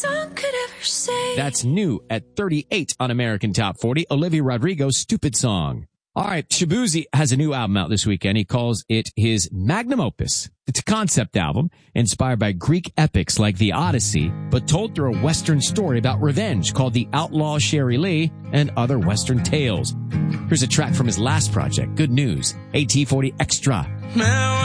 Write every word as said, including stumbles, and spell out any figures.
song could ever say. That's new at thirty-eight on American Top forty. Olivia Rodrigo's Stupid Song. All right, Shabuzi has a new album out this weekend. He calls it his magnum opus. It's a concept album inspired by Greek epics like the Odyssey, but told through a Western story about revenge called The Outlaw Sherry Lee and Other Western Tales. Here's a track from his last project, Good News, A T forty Extra. Now